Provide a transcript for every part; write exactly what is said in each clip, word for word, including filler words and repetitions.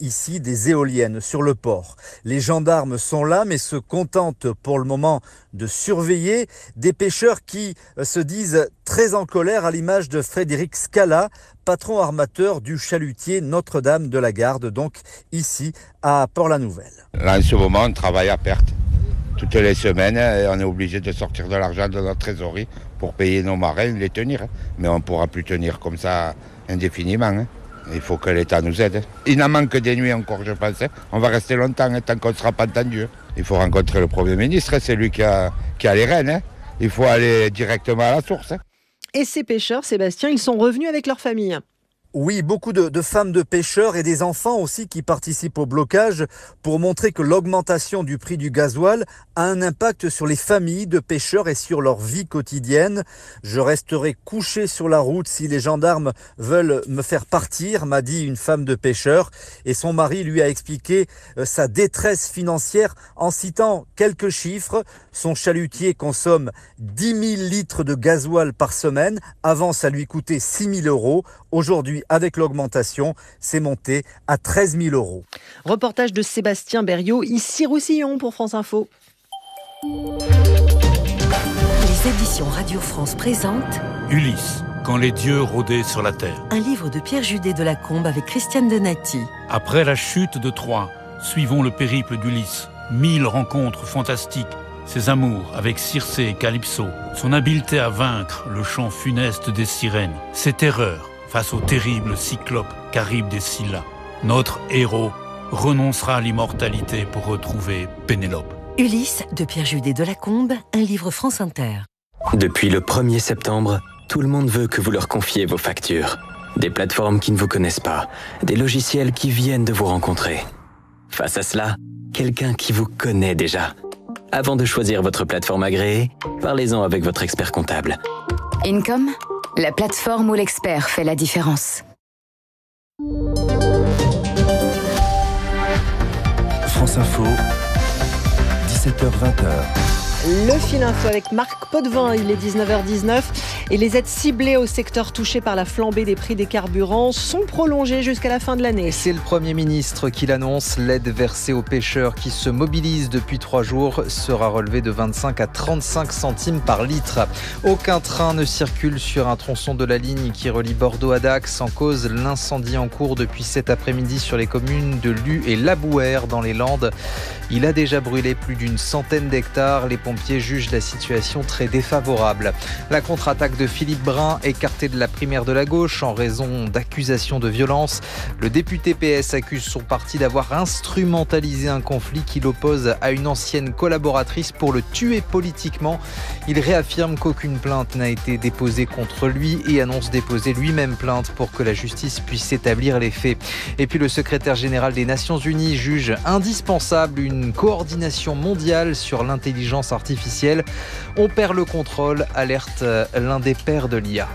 ici des éoliennes sur le port. Les gendarmes sont là mais se contentent pour le moment de surveiller des pêcheurs qui se disent très en colère à l'image de Frédéric Scala, patron armateur du chalutier Notre-Dame de la Garde, donc ici à Port-la-Nouvelle. Là en ce moment on travaille à perte. Toutes les semaines, on est obligé de sortir de l'argent de notre trésorerie pour payer nos marins, les tenir. Mais on ne pourra plus tenir comme ça indéfiniment. Il faut que l'État nous aide. Il n'en manque des nuits encore, je pense. On va rester longtemps, tant qu'on ne sera pas entendu. Il faut rencontrer le Premier ministre, c'est lui qui a, qui a les rênes. Il faut aller directement à la source. Et ces pêcheurs, Sébastien, ils sont revenus avec leur famille. Oui, beaucoup de, de femmes de pêcheurs et des enfants aussi qui participent au blocage pour montrer que l'augmentation du prix du gasoil a un impact sur les familles de pêcheurs et sur leur vie quotidienne. Je resterai couché sur la route si les gendarmes veulent me faire partir, m'a dit une femme de pêcheur. Et son mari lui a expliqué sa détresse financière en citant quelques chiffres. Son chalutier consomme dix mille litres de gasoil par semaine. Avant, ça lui coûtait six mille euros. Aujourd'hui, avec l'augmentation, c'est monté à treize mille euros. Reportage de Sébastien Berriot, ici Roussillon pour France Info. Les éditions Radio France présentent Ulysse, quand les dieux rôdaient sur la terre. Un livre de Pierre Judet de Lacombe avec Christiane Donati. Après la chute de Troie, suivons le périple d'Ulysse. Mille rencontres fantastiques, ses amours avec Circé et Calypso, son habileté à vaincre le chant funeste des sirènes, ses terreurs face au terrible cyclope Charybde et Scylla. Notre héros renoncera à l'immortalité pour retrouver Pénélope. Ulysse de Pierre Judet de Lacombe, un livre France Inter. Depuis le premier septembre, tout le monde veut que vous leur confiez vos factures. Des plateformes qui ne vous connaissent pas, des logiciels qui viennent de vous rencontrer. Face à cela, quelqu'un qui vous connaît déjà. Avant de choisir votre plateforme agréée, parlez-en avec votre expert comptable. Income, la plateforme où l'expert fait la différence. France Info, dix-sept heures vingt. Le fil info avec Marc Potvin, il est dix-neuf heures dix-neuf et les aides ciblées au secteur touché par la flambée des prix des carburants sont prolongées jusqu'à la fin de l'année. C'est le Premier ministre qui l'annonce. L'aide versée aux pêcheurs qui se mobilisent depuis trois jours sera relevée de vingt-cinq à trente-cinq centimes par litre. Aucun train ne circule sur un tronçon de la ligne qui relie Bordeaux à Dax en cause l'incendie en cours depuis cet après-midi sur les communes de Lue et Labouère dans les Landes. Il a déjà brûlé plus d'une centaine d'hectares. Les pompiers jugent la situation très défavorable. La contre-attaque de Philippe Brun, écarté de la primaire de la gauche en raison d'accusations de violence. Le député P S accuse son parti d'avoir instrumentalisé un conflit qui l'oppose à une ancienne collaboratrice pour le tuer politiquement. Il réaffirme qu'aucune plainte n'a été déposée contre lui et annonce déposer lui-même plainte pour que la justice puisse établir les faits. Et puis le secrétaire général des Nations Unies juge indispensable une coordination mondiale sur l'intelligence artificielle. On perd le contrôle, alerte l'un des pères de l'I A.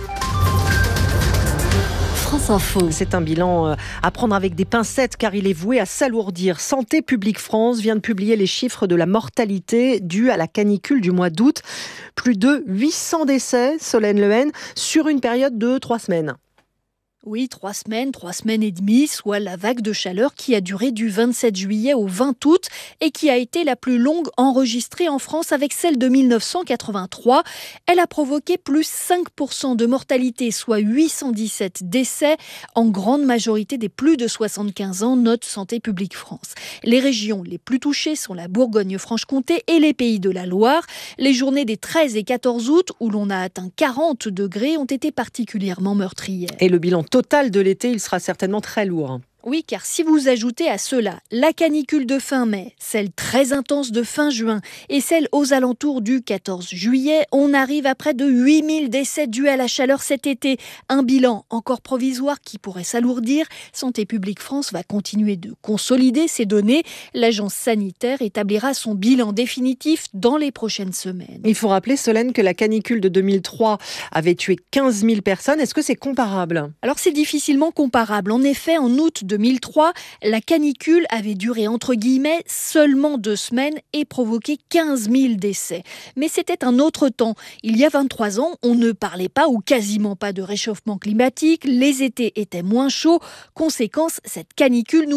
France Info. C'est un bilan à prendre avec des pincettes car il est voué à s'alourdir. Santé publique France vient de publier les chiffres de la mortalité due à la canicule du mois d'août. Plus de huit cents décès, Solène Lehen, sur une période de trois semaines. Oui, trois semaines, trois semaines et demie, soit la vague de chaleur qui a duré du vingt-sept juillet au vingt août et qui a été la plus longue enregistrée en France avec celle de mille neuf cent quatre-vingt-trois. Elle a provoqué plus cinq pour cent de mortalité, soit huit cent dix-sept décès, en grande majorité des plus de soixante-quinze ans, note Santé publique France. Les régions les plus touchées sont la Bourgogne-Franche-Comté et les Pays de la Loire. Les journées des treize et quatorze août, où l'on a atteint quarante degrés, ont été particulièrement meurtrières. Et le bilan total de l'été, il sera certainement très lourd. Oui, car si vous ajoutez à cela la canicule de fin mai, celle très intense de fin juin et celle aux alentours du quatorze juillet, on arrive à près de huit mille décès dus à la chaleur cet été. Un bilan encore provisoire qui pourrait s'alourdir. Santé publique France va continuer de consolider ces données. L'agence sanitaire établira son bilan définitif dans les prochaines semaines. Il faut rappeler, Solène, que la canicule de deux mille trois avait tué quinze mille personnes. Est-ce que c'est comparable ? Alors c'est difficilement comparable. En effet, en août deux mille trois, la canicule avait duré entre guillemets seulement deux semaines et provoqué quinze mille décès. Mais c'était un autre temps. Il y a vingt-trois ans, on ne parlait pas ou quasiment pas de réchauffement climatique, les étés étaient moins chauds. Conséquence, cette canicule nous